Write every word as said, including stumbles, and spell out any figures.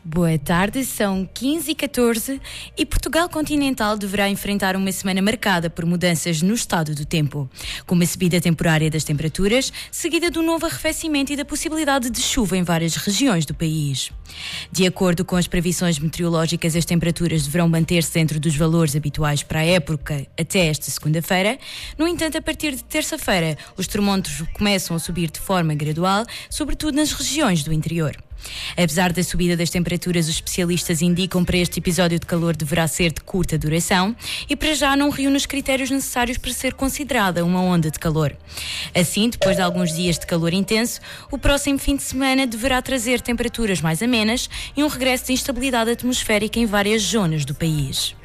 Boa tarde, são quinze e catorze e Portugal continental deverá enfrentar uma semana marcada por mudanças no estado do tempo, com uma subida temporária das temperaturas, seguida do novo arrefecimento e da possibilidade de chuva em várias regiões do país. De acordo com as previsões meteorológicas, as temperaturas deverão manter-se dentro dos valores habituais para a época até esta segunda-feira. No entanto, a partir de terça-feira, os termómetros começam a subir de forma gradual, sobretudo nas regiões do interior. Apesar da subida das temperaturas, os especialistas indicam para este episódio de calor deverá ser de curta duração e para já não reúne os critérios necessários para ser considerada uma onda de calor. Assim, depois de alguns dias de calor intenso, o próximo fim de semana deverá trazer temperaturas mais amenas e um regresso de instabilidade atmosférica em várias zonas do país.